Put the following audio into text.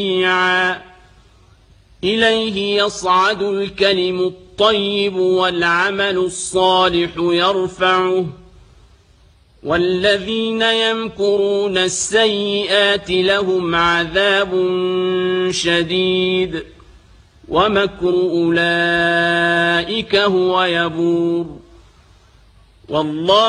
جميعا إليه يصعد الكلم الطيب والعمل الصالح يرفعه والذين يمكرون السيئات لهم عذاب شديد ومكر أولئك هو يبور والله